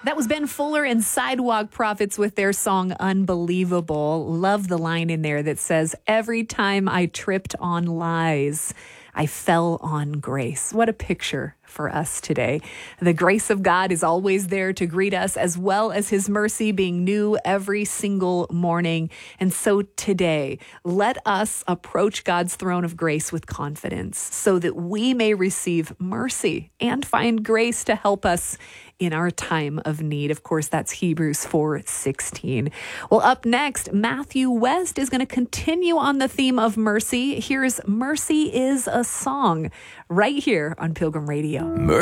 That was Ben Fuller and Sidewalk Prophets with their song Unbelievable. Love the line in there that says, every time I tripped on lies, I fell on grace. What a picture for us today. The grace of God is always there to greet us, as well as his mercy being new every single morning. And so today, let us approach God's throne of grace with confidence so that we may receive mercy and find grace to help us in our time of need. Of course, that's Hebrews 4:16. Well, up next, Matthew West is going to continue on the theme of mercy. Here's Mercy is a Song right here on Pilgrim Radio.